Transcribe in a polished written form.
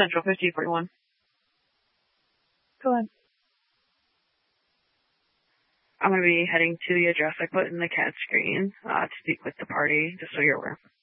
Central 1541. Go ahead. I'm going to be heading to the address I put in the CAD screen to speak with the party, just so you're aware.